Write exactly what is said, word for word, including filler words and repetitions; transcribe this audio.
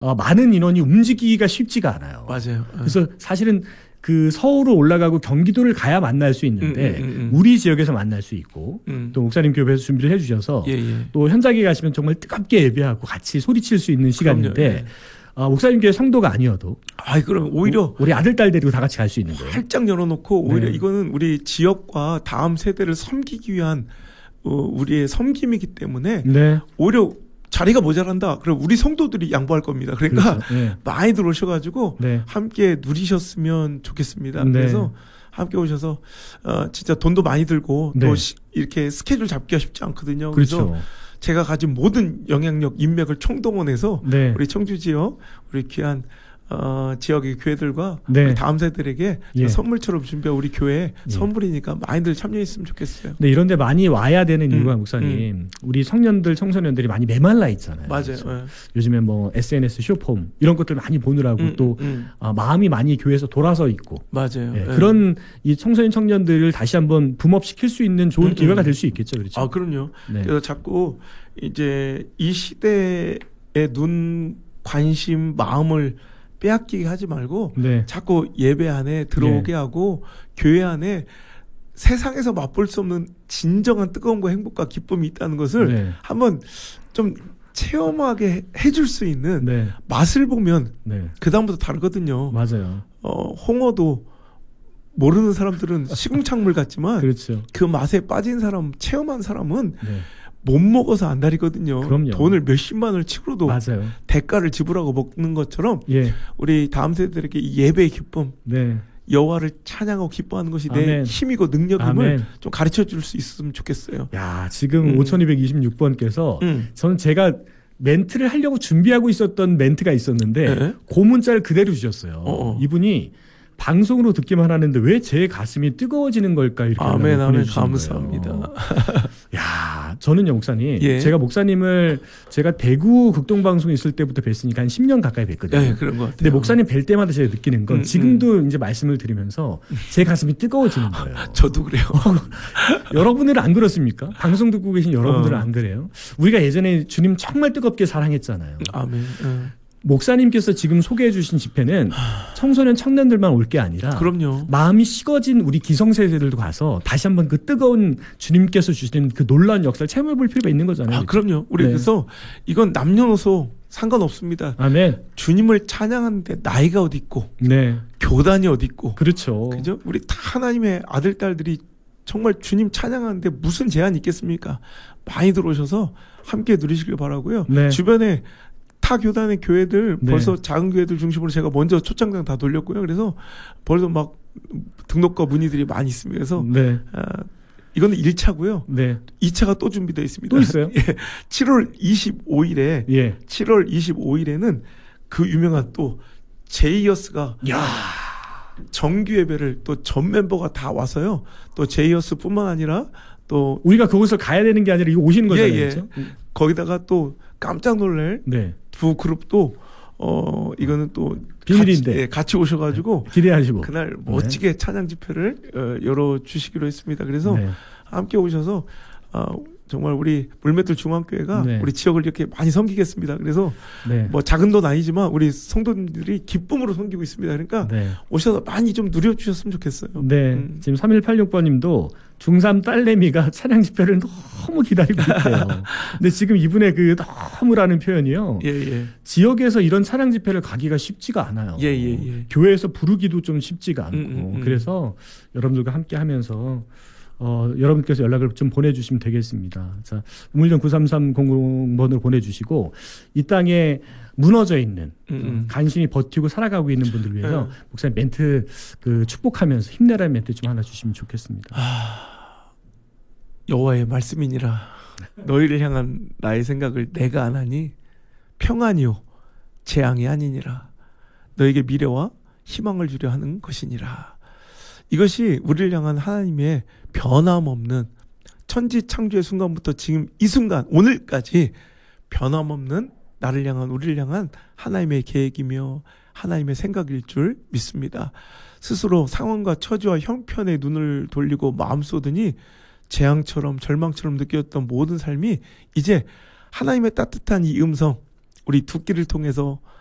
어, 많은 인원이 움직이기가 쉽지가 않아요. 맞아요. 그래서 사실은 그 서울로 올라가고 경기도를 가야 만날 수 있는데 음, 음, 음. 우리 지역에서 만날 수 있고 음. 또 목사님 교회에서 준비를 해주셔서 예, 예. 또 현장에 가시면 정말 뜨겁게 예배하고 같이 소리칠 수 있는 시간인데 그럼요, 예. 어, 목사님 교회 성도가 아니어도 아, 그럼 오히려 우리 아들 딸 데리고 다 같이 갈 수 있는 거예요. 활짝 열어놓고 오히려 네. 이거는 우리 지역과 다음 세대를 섬기기 위한 어, 우리의 섬김이기 때문에 네. 오히려 자리가 모자란다. 그럼 우리 성도들이 양보할 겁니다. 그러니까 그렇죠. 네. 많이 들어오셔가지고 네. 함께 누리셨으면 좋겠습니다. 네. 그래서 함께 오셔서 어, 진짜 돈도 많이 들고 네. 또 시, 이렇게 스케줄 잡기가 쉽지 않거든요. 그렇죠. 그래서 제가 가진 모든 영향력, 인맥을 총동원해서 네. 우리 청주 지역, 우리 귀한 어, 지역의 교회들과 네. 우리 다음 세대들에게 예. 선물처럼 준비한 우리 교회 예. 선물이니까 많이들 참여했으면 좋겠어요. 네, 이런데 많이 와야 되는 이유가 음, 목사님 음. 우리 청년들 청소년들이 많이 메말라 있잖아요. 맞아요. 그래서 예. 요즘에 뭐 에스엔에스 쇼폼 이런 것들 많이 보느라고 음, 또 음. 아, 마음이 많이 교회에서 돌아서 있고 맞아요. 예, 예. 그런 이 청소년 청년들을 다시 한번 붐업시킬 수 있는 좋은 음, 기회가 음. 될 수 있겠죠, 그렇죠? 아, 그럼요. 네. 그래서 자꾸 이제 이 시대의 눈, 관심, 마음을 빼앗기게 하지 말고 네. 자꾸 예배 안에 들어오게 네. 하고 교회 안에 세상에서 맛볼 수 없는 진정한 뜨거움과 행복과 기쁨이 있다는 것을 네. 한번 좀 체험하게 해줄 수 있는 네. 맛을 보면 네. 그 다음부터 다르거든요. 맞아요. 어, 홍어도 모르는 사람들은 시궁창물 같지만 그렇죠. 그 맛에 빠진 사람, 체험한 사람은 네. 못 먹어서 안달이거든요. 그럼요. 돈을 몇십만을 치고도 맞아요. 대가를 지불하고 먹는 것처럼 예. 우리 다음 세대들에게 이 예배의 기쁨, 네. 여호와를 찬양하고 기뻐하는 것이 내 아멘. 힘이고 능력임을 아멘. 좀 가르쳐 줄 수 있으면 좋겠어요. 야, 지금 음. 오천이백이십육 번께서 음. 저는 제가 멘트를 하려고 준비하고 있었던 멘트가 있었는데 네. 그 문자를 그대로 주셨어요. 어어. 이분이 방송으로 듣기만 하는데 왜 제 가슴이 뜨거워지는 걸까 이렇게 아멘, 연락을 아멘. 보내주신 감사합니다. 거예요. 야, 저는요 목사님, 예. 제가 목사님을 제가 대구 극동방송에 있을 때부터 뵀으니까 한 십 년 가까이 뵀거든요. 네, 그런 것 같아요. 근데 목사님 뵐 때마다 제가 느끼는 건 음, 지금도 이제 말씀을 드리면서 제 가슴이 뜨거워지는 거예요. 저도 그래요. 여러분들은 안 그렇습니까? 방송 듣고 계신 여러분들은 어. 안 그래요? 우리가 예전에 주님 정말 뜨겁게 사랑했잖아요. 아멘. 응. 목사님께서 지금 소개해 주신 집회는 청소년 청년들만 올 게 아니라 그럼요. 마음이 식어진 우리 기성세대들도 가서 다시 한번 그 뜨거운 주님께서 주시는 그 놀라운 역사를 체험해 볼 필요가 있는 거잖아요. 아, 그럼요. 우리 네. 그래서 이건 남녀노소 상관없습니다. 아멘. 주님을 찬양하는데 나이가 어디 있고 네. 교단이 어디 있고 그렇죠. 그죠? 우리 다 하나님의 아들 딸들이 정말 주님 찬양하는데 무슨 제한이 있겠습니까? 많이 들어오셔서 함께 누리시길 바라고요. 네. 주변에 타 교단의 교회들 네. 벌써 작은 교회들 중심으로 제가 먼저 초청장 다 돌렸고요. 그래서 벌써 막 등록과 문의들이 많이 있습니다. 그래서 네. 아, 이거는 일 차고요. 네. 이 차가 또 준비되어 있습니다. 또 있어요? 예, 칠월 이십오일에 예. 칠월 이십오일에는 그 유명한 또 제이어스가 야. 정규 예배를 또 전 멤버가 다 와서요. 또 제이어스뿐만 아니라 또 우리가 그곳을 가야 되는 게 아니라 이거 오시는 거잖아요. 예, 예. 그렇죠? 거기다가 또 깜짝 놀랄 네. 두 그룹도 어 이거는 또 비밀인데. 같이, 예, 같이 오셔가지고 기대하시고. 그날 멋지게 찬양 집회를 어, 열어 주시기로 했습니다. 그래서 네. 함께 오셔서 어, 정말 우리 물맷돌 중앙교회가 네. 우리 지역을 이렇게 많이 섬기겠습니다. 그래서 네. 뭐 작은 돈 아니지만 우리 성도님들이 기쁨으로 섬기고 있습니다. 그러니까 네. 오셔서 많이 좀 누려주셨으면 좋겠어요. 네. 음. 지금 삼일팔육 번님도 중삼 딸내미가 찬양 집회를 너무 기다리고 있대요. 근데 지금 이분의 그 너무라는 표현이요. 예, 예. 지역에서 이런 찬양 집회를 가기가 쉽지가 않아요. 예, 예, 예. 교회에서 부르기도 좀 쉽지가 않고. 음, 음, 음. 그래서 여러분들과 함께 하면서 어, 여러분께서 연락을 좀 보내주시면 되겠습니다. 자, 우물정 구삼삼공공 번으로 보내주시고 이 땅에 무너져 있는 음, 음. 간신히 버티고 살아가고 있는 분들 위해서 음. 목사님 멘트 그 축복하면서 힘내라는 멘트 좀 하나 주시면 좋겠습니다. 아, 여호와의 말씀이니라 너희를 향한 나의 생각을 내가 안 하니 평안이요 재앙이 아니니라 너에게 미래와 희망을 주려 하는 것이니라. 이것이 우리를 향한 하나님의 변함없는 천지 창조의 순간부터 지금 이 순간 오늘까지 변함없는 나를 향한 우리를 향한 하나님의 계획이며 하나님의 생각일 줄 믿습니다. 스스로 상황과 처지와 형편에 눈을 돌리고 마음 쏟으니 재앙처럼 절망처럼 느꼈던 모든 삶이 이제 하나님의 따뜻한 이 음성 우리 두 끼를 통해서